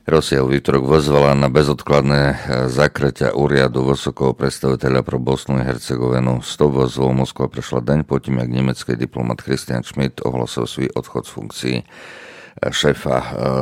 Rosja v útorok vyzvala na bezodkladné zakrytia úriadu vysokého predstaviteľa pro Bosnu a Hercegovinu. S tou výzvou Moskva prešla deň potom, jak nemecký diplomat Christian Schmidt ohlasil svoj odchod z funkcií šéfa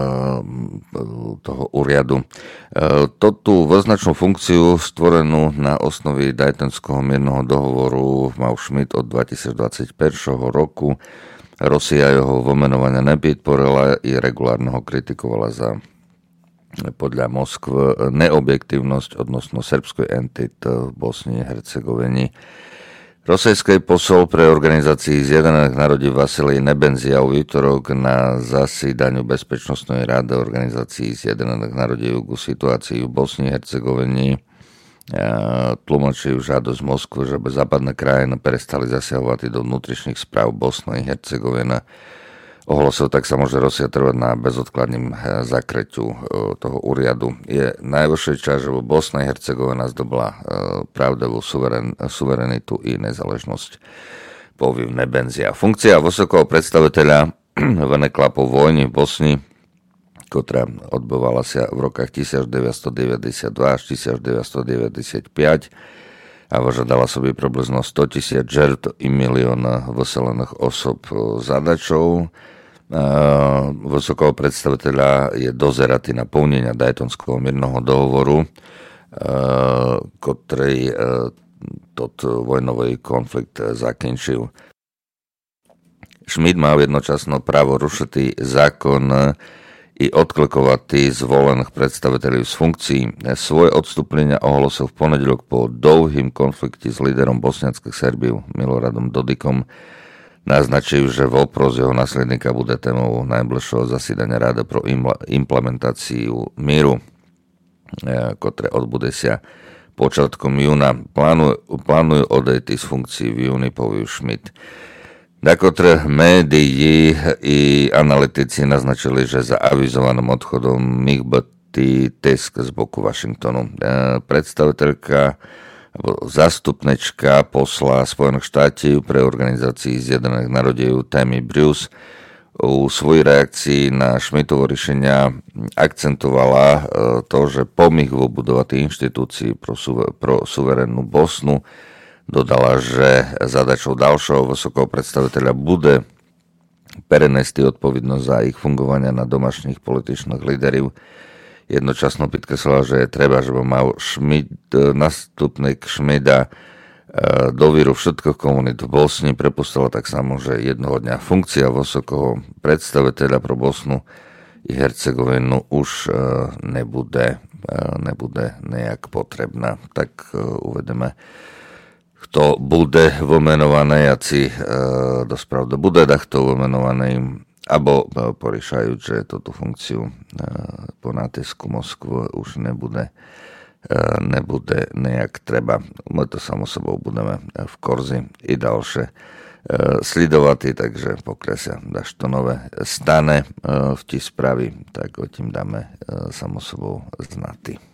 toho úriadu. Tú význačnú funkciu stvorenú na osnovi Daytonského mierneho dohovoru mal Schmidt od 2021 roku. Rosia jeho vymenovania nepodporila i regulárne ho kritikovala za podľa Moskvy neobjektívnosť odnosno srbskej entity v Bosni a Hercegovini. Rosijský posol pre organizácii Zjednotených národov Vasilij Nebenzia v útorok na zasídaniu Bezpečnostnej rady organizácií Zjednotených národov ku situácii v Bosni a Hercegovini tlmočil žiadosť Moskvy, že by západné krajiny prestali zasiahovať do vnútričných správ Bosny a Hercegovina. Ohlasil tak sa môže Rosia trvať na bezodkladným zakrytiu toho úriadu. Je najvyšší čas, že Bosna a Hercegovina zdobila pravdivú suverenitu i nezáležnosť, poviem Nebenzia. Funkcia vysokého predstaviteľa vynekla po vojni v Bosni, ktorá odbyvala sa v rokách 1992 až 1995 a vyžadala sobie približno 100,000 žертв i milióna vyselených osob. Zadačou vysokého predstaviteľa je dozerať na plnenia Daytonského mierneho dohovoru, ktorý vojnový konflikt zakončil. Schmidt má jednočasno právo rušiť zákon i odklikovať zvolených predstaviteľov z funkcií. Svoje odstúplenia ohlásil v ponedeľok po dlhým konflikte s líderom bosniackých Serbiu Miloradom Dodikom. Naznačil, že vopros jeho nasledníka bude témou najbližšieho zasídania Rady pro implementáciu míru, ktoré odbude sa počiatkom júna. Plánujú odejsť z funkcií v júni, povie Schmidt. Takotre médií i analytici naznačili, že za avizovaným odchodom mých byť tisk z boku Washingtonu. Predstaviteľka zastupnečka posla Spojených štátov pre organizácii Zjednotených národov Tammy Bruce u svojej reakcii na Schmidtovo riešenia akcentovala to, že pomých vybudovať inštitúcii pro suverénnu Bosnu. Dodala, že zadačou ďalšieho vysokého predstaviteľa bude prenesti odpovednosť za ich fungovania na domašných političných líderov. Jednočasno podkreslila, že je treba, že by mal nástupník Schmidta dôveru všetkých komunít v Bosni. Prepustila tak samo, že jednoho dňa funkcia vysokého predstaviteľa pro Bosnu i Hercegovinu už nebude nejak potrebná. Tak uvedeme, kto bude vymenovaný, aci dosť pravda bude takto vymenovaný, abo poriešajú, že túto funkciu po nátisku Moskvy už nebude nejak treba. My to samo sebou budeme v Korzi i ďalšie sledovať, takže pokresia až to nové stane v tí správy, tak o tým dáme samo sebou znatý.